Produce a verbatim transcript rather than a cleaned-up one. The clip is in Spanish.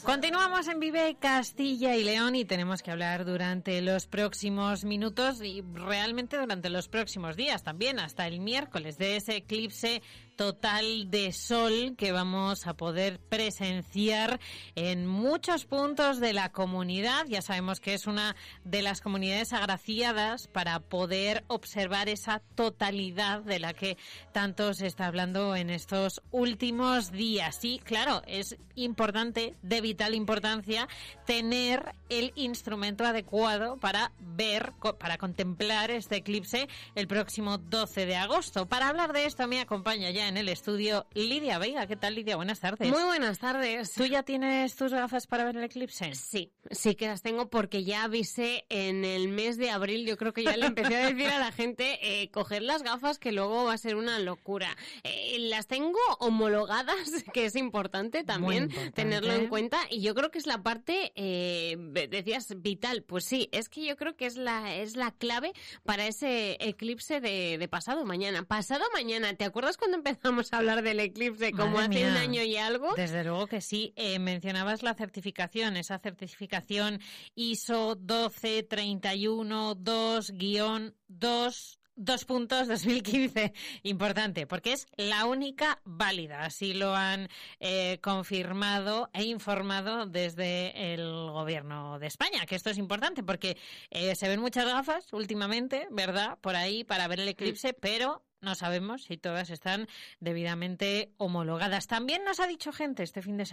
Continuamos en Vive Castilla y León y tenemos que hablar durante los próximos minutos y realmente durante los próximos días también, hasta el miércoles, de ese eclipse total de sol que vamos a poder presenciar en muchos puntos de la comunidad. Ya sabemos que es una de las comunidades agraciadas para poder observar esa totalidad de la que tanto se está hablando en estos últimos días. Y claro, es importante, de vital importancia, tener el instrumento adecuado para ver, para contemplar este eclipse el próximo doce de agosto. Para hablar de esto me acompaña ya en el estudio Lidia Veiga. ¿Qué tal, Lidia? Buenas tardes. Muy buenas tardes. ¿Tú ya tienes tus gafas para ver el eclipse? Sí, sí que las tengo porque ya avisé en el mes de abril. Yo creo que ya le empecé a decir a la gente eh, coger las gafas, que luego va a ser una locura. Eh, las tengo homologadas, que es importante también importante. tenerlo en cuenta. Y yo creo que es la parte, eh, decías, vital. Pues sí, es que yo creo que es la es la clave para ese eclipse de, de pasado mañana. Pasado mañana, ¿te acuerdas cuando empezamos a hablar del eclipse como Madre hace mía. un año y algo? Desde luego que sí. Eh, mencionabas la certificación, esa certificación I S O doce treinta y uno dos guión dos Dos puntos dos mil quince, importante, porque es la única válida, así lo han eh, confirmado e informado desde el gobierno de España, que esto es importante porque eh, se ven muchas gafas últimamente, ¿verdad?, por ahí para ver el eclipse, pero no sabemos si todas están debidamente homologadas. También nos ha dicho gente este fin de semana